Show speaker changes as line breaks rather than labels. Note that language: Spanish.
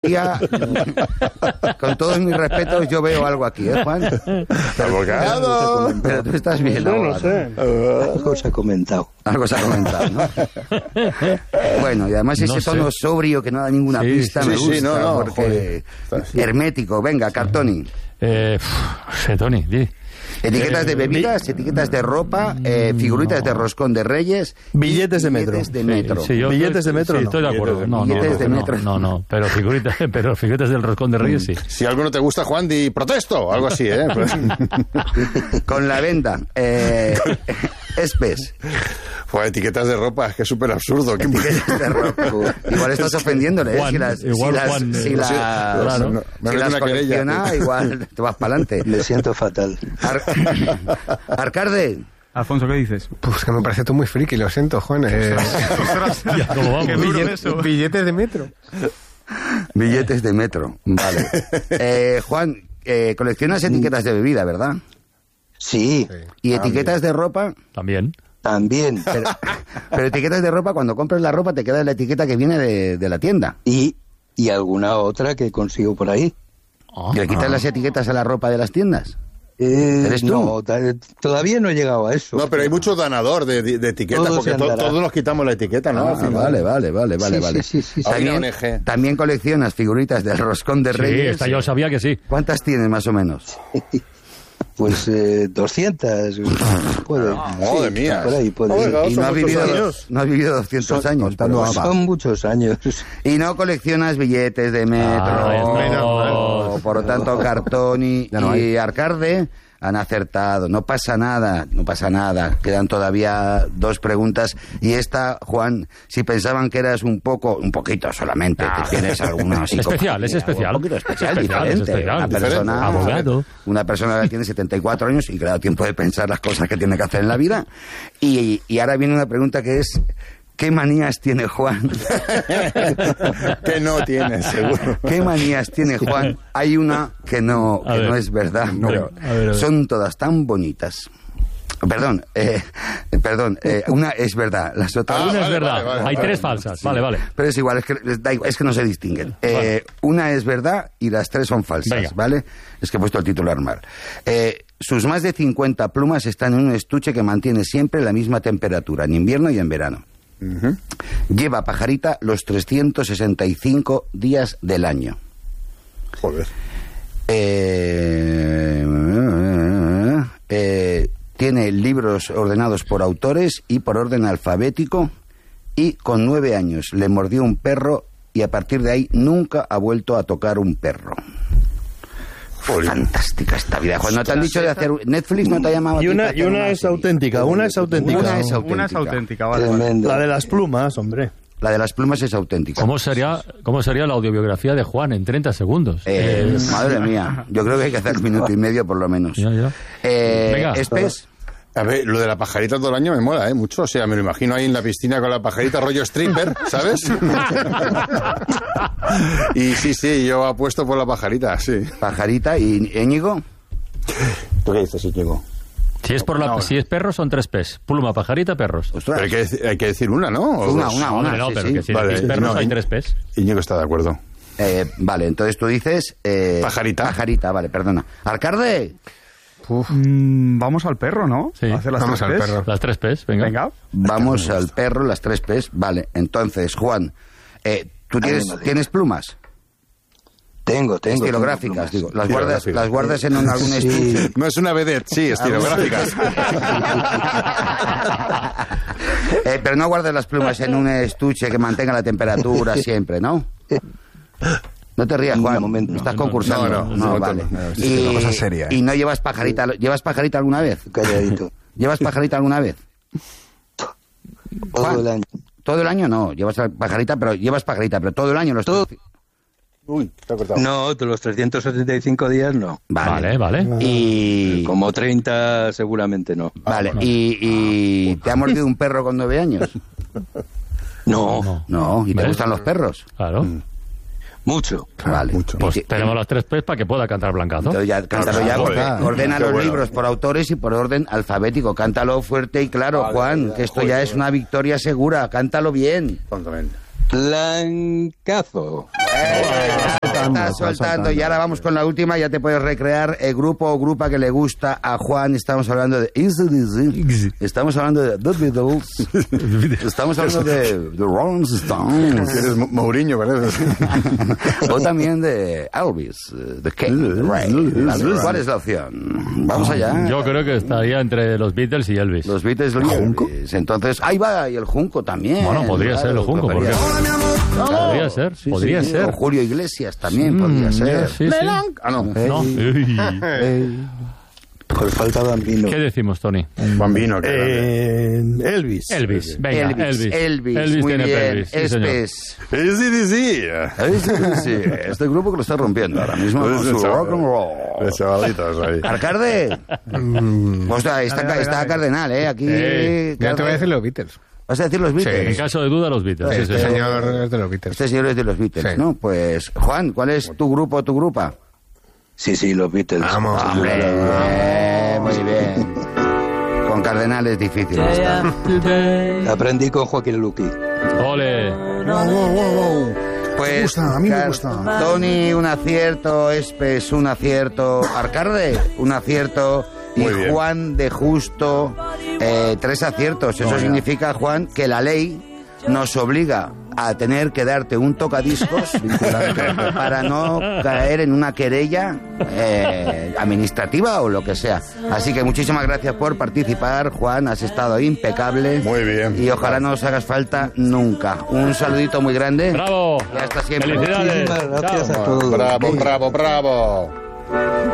abogacía, con todos mis respetos, yo veo algo aquí, Juan?
¡Abogado!
Pero tú estás bien,
no sé.
Algo se ha comentado.
Algo se ha comentado, ¿no? Bueno, y además ese tono sobrio que no da ninguna pista me gusta, porque hermético. Venga, Cartoni.
Tony, di.
Etiquetas de bebidas, etiquetas de ropa, figuritas de roscón de Reyes,
billetes de metro.
Billetes de metro.
Sí,
Billetes de metro,
sí,
no.
estoy de acuerdo.
Billetes de metro.
No, pero figuritas del roscón de Reyes sí.
Si algo no te gusta, Juan, di protesto, algo así, ¿eh?
Con la venda. Espes.
Pues etiquetas de ropa, es que es súper absurdo.
Etiquetas de ropa. Igual estás ofendiéndole,
Juan,
si las colecciona, igual te vas para adelante.
Me siento fatal.
Arcade.
Alfonso, ¿qué dices?
Pues que me parece tú muy friki, lo siento, Juan.
¿Cómo vamos?
Billetes de metro.
Billetes de metro, vale. Juan, coleccionas etiquetas de bebida, ¿verdad?
Sí.
¿Y etiquetas de ropa?
También.
Pero etiquetas de ropa, cuando compras la ropa te queda la etiqueta que viene de la tienda.
Y alguna otra que consigo por ahí.
¿Y le quitas las etiquetas a la ropa de las tiendas? ¿Eres tú?
No, todavía no he llegado a eso.
No, pero hay mucho danador de etiquetas, porque todos nos quitamos la etiqueta, ¿no?
Vale.
Sí.
También coleccionas figuritas del roscón de Reyes.
Sí, esta yo sabía que sí.
¿Cuántas tienes más o menos?
Pues 200.
Madre mía.
Por ahí puede ir.
Y no has vivido 200 años.
Son muchos años.
Y no coleccionas billetes de metro. Por lo tanto, Cartoni y Arcade han acertado. No pasa nada. Quedan todavía 2 preguntas. Y esta, Juan, si pensaban que eras un poquito solamente, que tienes alguna
especial, es especial.
Un poquito especial, diferente.
Abogado.
Una persona que tiene 74 años y que le da tiempo de pensar las cosas que tiene que hacer en la vida. Y ahora viene una pregunta que es: ¿qué manías tiene Juan?
Que no tiene, seguro.
¿Qué manías tiene Juan? Hay una que no es verdad, pero son todas tan bonitas. Perdón, una es verdad, las otras...
Una es verdad, hay 3 falsas, sí. Vale.
Pero es igual, es que no se distinguen. Una es verdad y las 3 son falsas, venga. ¿Vale? Es que he puesto el titular mal. Sus más de 50 plumas están en un estuche que mantiene siempre la misma temperatura, en invierno y en verano. Uh-huh. Lleva pajarita los 365 días del año.
Joder.
Tiene libros ordenados por autores y por orden alfabético, y con 9 años le mordió un perro y a partir de ahí nunca ha vuelto a tocar un perro. Fantástica esta vida. Cuando te han dicho de hacer... Netflix no te ha llamado...
Y una es auténtica,
Una es auténtica, vale.
La de las plumas, hombre.
La de las plumas es auténtica.
¿Cómo sería la audiobiografía de Juan en 30 segundos?
Madre mía, yo creo que hay que hacer 1 minuto y medio por lo menos.
Ya. Venga.
Espes.
A ver, lo de la pajarita todo el año me mola, mucho. O sea, me lo imagino ahí en la piscina con la pajarita rollo stripper, ¿sabes? Y sí, yo apuesto por la pajarita, sí.
Pajarita. ¿Y Íñigo?
¿Tú qué dices, Íñigo?
Si es perro son 3 P's. Pluma, pajarita, perros.
Pero hay que decir una, ¿no?
Una.
No,
Sí,
pero
sí.
que si es perros hay 3 P's.
Íñigo está de acuerdo.
Vale, entonces tú dices...
pajarita.
Pajarita, vale, perdona. Arcade.
Vamos al perro, ¿no?
Sí.
Vamos al perro.
Las 3 P's, venga.
Vamos al perro, las 3 P's. Vale, entonces, Juan, ¿tú tienes plumas?
Tengo.
Estilográficas, digo. Las guardas en algún estuche.
No es una vedette, sí, estilográficas.
Pero no guardas las plumas en un estuche que mantenga la temperatura siempre, ¿no? No te rías, Juan. Estás concursando.
No,
vale.
Es una cosa seria.
¿Y no llevas pajarita? ¿Llevas pajarita alguna vez?
Calladito.
¿Llevas pajarita alguna vez?
Todo el año.
Todo el año no. Llevas pajarita, pero todo el año lo estás...
Uy, te ha cortado.
No, de los 375 días no.
Vale.
Y...
Como 30 seguramente no.
Vale, ¿y te ha mordido un perro con 9 años?
No.
No, ¿y te gustan los perros?
Claro.
Mucho.
Vale.
Pues tenemos las 3 P's para que pueda cantar Blancazo.
Entonces cántalo ya, porque ordena
Qué
los
bueno.
libros por autores y por orden alfabético. Cántalo fuerte y claro, Juan, que esto ya es una victoria segura. Cántalo bien.
Tontamente.
Blancazo.
está soltando. Y ahora vamos con la última, ya te puedes recrear el grupo o grupa que le gusta a Juan. Estamos hablando de AC/DC, estamos hablando de The Beatles, estamos hablando de The Rolling Stones.
Eres Mourinho, ¿verdad?
O también de Elvis, The King, ¿Cuál es la opción? Vamos allá.
Yo creo que estaría entre los Beatles y Elvis.
Los Beatles y Elvis. Entonces, ahí va, y el Junco también.
Bueno, podría ser el Junco, porque podría ser, podría ser.
O Julio Iglesias también podría ser.
Sí, sí.
Ah, no.
No.
Por falta Bambino.
¿Qué decimos, Tony?
Bambino.
Elvis.
Elvis. Venga, Elvis
muy
tiene
bien.
Elvis. Sí, señor.
AC/DC.
Este grupo que lo está rompiendo ahora mismo con su rock and roll.
Los chavalitos ahí.
Arcade. Ostras, está Cardenal, aquí.
Ya te voy a decir los Beatles.
¿Vas a decir los Beatles?
En caso de duda, los Beatles. Sí,
Este
sí.
señor es de los Beatles.
Este señor es de los Beatles,
Sí.
¿no? Pues, Juan, ¿cuál es tu grupo o tu grupa?
Sí, los Beatles.
Vamos.
Hombre, muy bien. Con Cardenal es difícil esta.
Aprendí con Joaquín Luqui.
Ole.
Pues,
a mí me gusta.
Tony, un acierto. Espes, un acierto. Arcade, un acierto. Y
Muy bien.
Juan de Justo, 3 aciertos. Eso significa, Juan, que la ley nos obliga a tener que darte un tocadiscos para no caer en una querella administrativa o lo que sea. Así que muchísimas gracias por participar, Juan. Has estado impecable.
Muy bien.
Y ojalá no os hagas falta nunca. Un saludito muy grande.
¡Bravo!
Y hasta siempre.
¡Felicidades!
Muchísimas gracias
Chao.
a todos.
Bravo, bravo, bravo.